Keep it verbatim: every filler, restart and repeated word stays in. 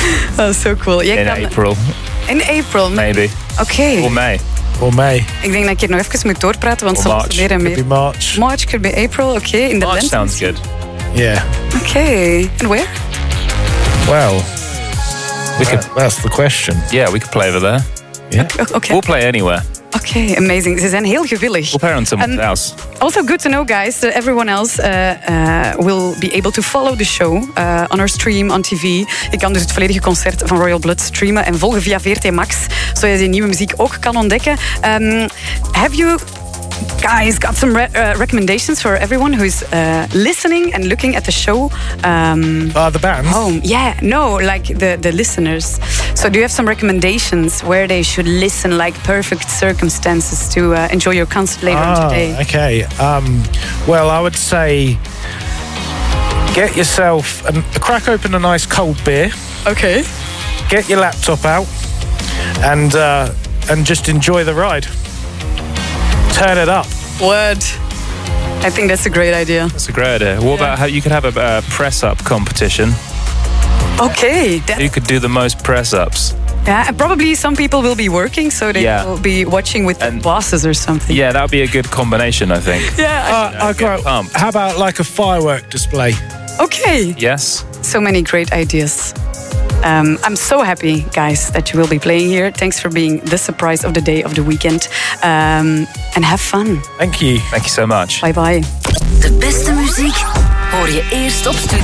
Oh, so cool. Jij In kan... April. In April? Maybe. Oké. Okay. Or May. Or May. Ik denk dat ik hier nog even moet doorpraten, want Or soms March. meer en meer. Could be March. March, could be April, oké. Okay. In de March lente. sounds good. Yeah. Oké. Okay. And where? Well, We could, that, that's the question. yeah, we could play over there. Yeah. Oké, okay. We'll play anywhere. Okay, amazing. Ze zijn heel gewillig. We'll play on someone's Um, house. Also good to know, guys, that everyone else uh, uh, will be able to follow the show uh, on our stream, on T V. Je kan dus het volledige concert van Royal Blood streamen en volgen via V R T Max, zodat je die nieuwe muziek ook kan ontdekken. Um, have you guys got some re- uh, recommendations for everyone who's uh, listening and looking at the show? Um, Uh, the band? home. Yeah, no, like the, the listeners. So do you have some recommendations where they should listen, like perfect circumstances to uh, enjoy your concert later on Ah, today? okay. Um, well, I would say get yourself a, a crack open a nice cold beer. Okay. Get your laptop out and uh, and just enjoy the ride. Turn it up. Word. I think that's a great idea. That's a great idea. What Yeah. about how you could have a uh, press-up competition? Okay. That, Who could do the most press-ups? yeah, and probably some people will be working, so they Yeah. will be watching with their And- bosses or something. Yeah, that would be a good combination, I think. Yeah. Uh, Yeah, I get go, pumped. how about like a firework display? Okay. Yes? So many great ideas. Um, I'm so happy, guys, that you will be playing here. Thanks for being the surprise of the day of the weekend. Um, and have fun. Thank you. Thank you so much. Bye bye. De beste muziek hoor je eerst op Studio